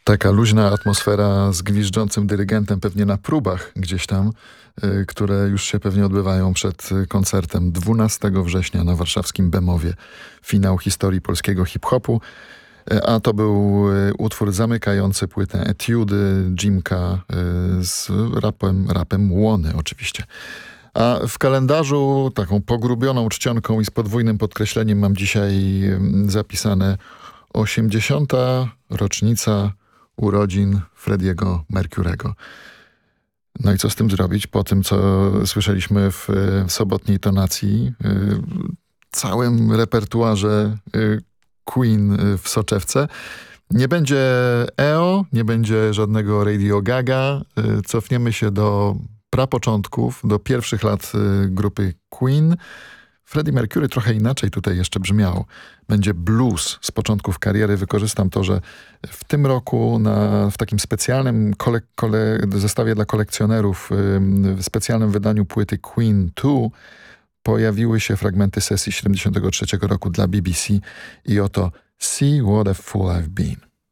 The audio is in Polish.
Taka luźna atmosfera z gwiżdżącym dyrygentem pewnie na próbach gdzieś tam, które już się pewnie odbywają przed koncertem 12 września na warszawskim Bemowie. Finał historii polskiego hip-hopu. A to był utwór zamykający płytę Etiudy Jimka z rapem Łony oczywiście. A w kalendarzu taką pogrubioną czcionką i z podwójnym podkreśleniem mam dzisiaj zapisane 80. rocznica urodzin Freddie'ego Mercurego. No i co z tym zrobić po tym, co słyszeliśmy w sobotniej tonacji? Całym repertuarze Queen w soczewce. Nie będzie EO, nie będzie żadnego Radio Gaga. Cofniemy się do prapoczątków, do pierwszych lat grupy Queen. Freddie Mercury trochę inaczej tutaj jeszcze brzmiał. Będzie blues z początków kariery. Wykorzystam to, że w tym roku w takim specjalnym zestawie dla kolekcjonerów, w specjalnym wydaniu płyty Queen 2 pojawiły się fragmenty sesji 73 roku dla BBC i oto See What a Fool I've Been.